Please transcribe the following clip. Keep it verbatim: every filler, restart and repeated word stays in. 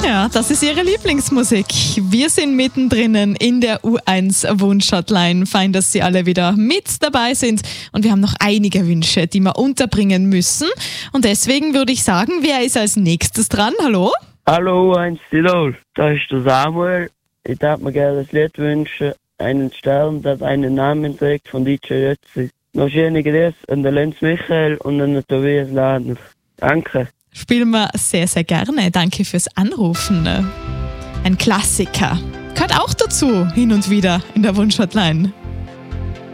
Ja, das ist ihre Lieblingsmusik. Wir sind mittendrin in der U eins Wunsch-Hotline. Fein, dass Sie alle wieder mit dabei sind. Und wir haben noch einige Wünsche, die wir unterbringen müssen. Und deswegen würde ich sagen, wer ist als nächstes dran? Hallo? Hallo, U eins Tirol. Da ist der Samuel. Ich darf mir gerne das Lied wünschen. Einen Stern, das einen Namen trägt von D J Ötzi. Noch schöne Grüße an den Lenz Michael und an den Tobias Ladner. Danke. Spielen wir sehr, sehr gerne. Danke fürs Anrufen. Ein Klassiker. Gehört auch dazu, hin und wieder in der Wunsch-Hotline.